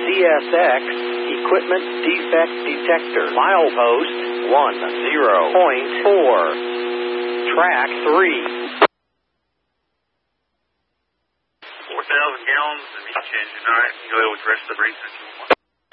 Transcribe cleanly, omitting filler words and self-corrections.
CSX Equipment Defect Detector. Milepost 10.4. Track 3. 4,000 gallons in each engine. All right, you go ahead with the rest of the research.